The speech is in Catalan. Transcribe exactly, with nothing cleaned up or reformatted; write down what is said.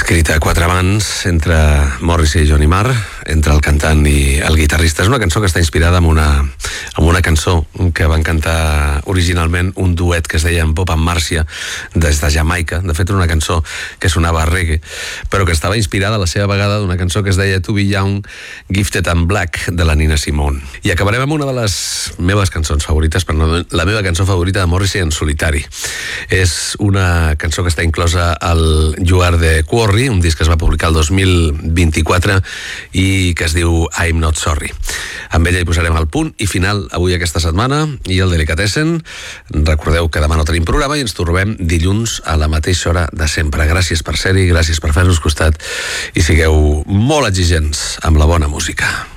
escrita a quatre mans entre Morrissey i Johnny Marr, entre el cantant i el guitarrista. És una cançó que està inspirada en una, en una cançó que van cantar originalment un duet que es deia En Bob and Marcia des de Jamaica. De fet, era una cançó que sonava a reggae, però que estava inspirada a la seva vegada d'una cançó que es deia To Be Young, Gifted and Black, de la Nina Simone. I acabarem amb una de les meves cançons favorites, per no dir la meva cançó favorita de Morrissey en solitari. És una cançó que està inclosa al You Are the Quarry, un disc que es va publicar el dos mil vint-i-quatre i que es diu I'm Not Sorry. Amb ella hi posarem el punt i final avui aquesta setmana i el Delicatessen. Recordeu que demà no tenim programa i ens trobem dilluns a la mateixa hora de sempre. Gràcies per ser-hi, gràcies per fer-nos costat i sigueu molt exigents amb la bona música.